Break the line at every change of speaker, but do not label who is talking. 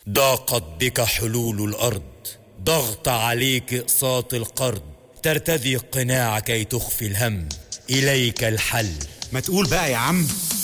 ضاقت بك حلول الأرض، ضغط عليك إقساط القرض، ترتدي القناع كي تخفي الهم، إليك الحل.
ما تقول بقى يا عم.